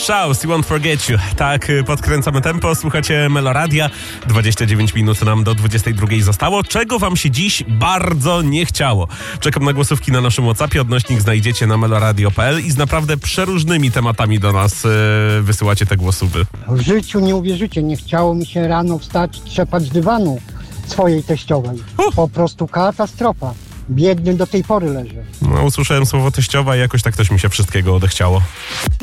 Strauss, You Won't Forget You. Tak, podkręcamy tempo, słuchacie Meloradia. 29 minut nam do 22 zostało. Czego wam się dziś bardzo nie chciało? Czekam na głosówki na naszym WhatsAppie. Odnośnik znajdziecie na meloradio.pl i z naprawdę przeróżnymi tematami do nas wysyłacie te głosówy. W życiu nie uwierzycie, nie chciało mi się rano wstać, trzepać dywanu swojej teściowej. Po prostu katastrofa. Biedny do tej pory leży. No, usłyszałem słowo teściowa i jakoś tak też mi się wszystkiego odechciało.